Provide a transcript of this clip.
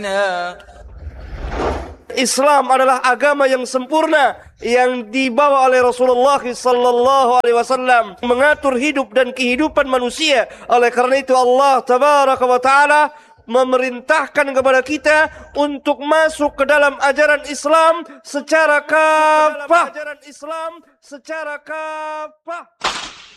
Islam adalah agama yang sempurna yang dibawa oleh Rasulullah sallallahu alaihi wasallam, mengatur hidup dan kehidupan manusia. Oleh karena itu Allah tabaraka wa taala memerintahkan kepada kita untuk masuk ke dalam ajaran Islam secara kafah.